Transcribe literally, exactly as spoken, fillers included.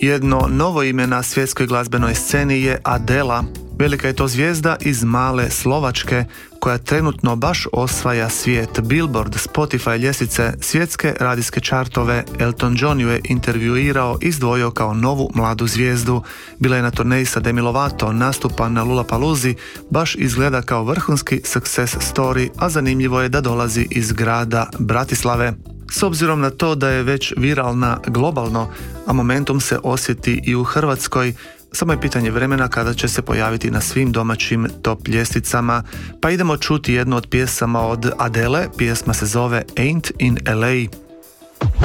Jedno novo ime na svjetskoj glazbenoj sceni je Adela. Velika je to zvijezda iz male Slovačke koja trenutno baš osvaja svijet. Billboard, Spotify ljestvice, svjetske radijske čartove. Elton John ju je intervjuirao i izdvojio kao novu mladu zvijezdu. Bila je na turneji sa Demi Lovato, nastupa na Lollapaloozi, baš izgleda kao vrhunski success story, a zanimljivo je da dolazi iz grada Bratislave. S obzirom na to da je već viralna globalno, a momentum se osjeti i u Hrvatskoj, samo je pitanje vremena kada će se pojaviti na svim domaćim top ljestvicama, pa idemo čuti jednu od pjesama od Adele, pjesma se zove Ain't in L A.